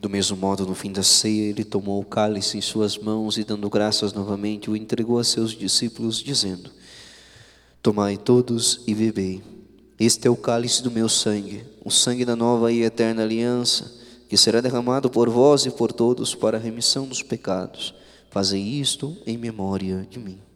Do mesmo modo, no fim da ceia, ele tomou o cálice em suas mãos e, dando graças novamente, o entregou a seus discípulos, dizendo: Tomai todos e bebei. Este é o cálice do meu sangue, o sangue da nova e eterna aliança, que será derramado por vós e por todos para a remissão dos pecados. Fazei isto em memória de mim.